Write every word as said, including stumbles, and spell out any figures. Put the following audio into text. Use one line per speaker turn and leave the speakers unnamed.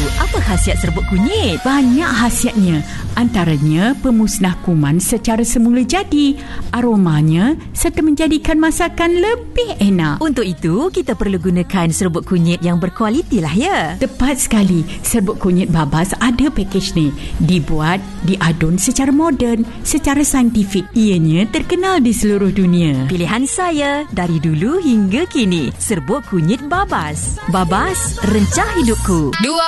apa khasiat serbuk kunyit?
Banyak khasiatnya. Antaranya pemusnah kuman secara semula jadi, aromanya serta menjadikan masakan lebih enak.
Untuk itu, kita perlu gunakan serbuk kunyit yang berkualiti lah ya.
Tepat sekali. Serbuk kunyit Babas ada pakej ni. Dibuat, diadun secara moden, secara saintifik. Ianya terkenal di seluruh dunia.
Pilihan saya dari dulu hingga kini, serbuk kunyit Babas. Babas, rencah hidupku.
Dua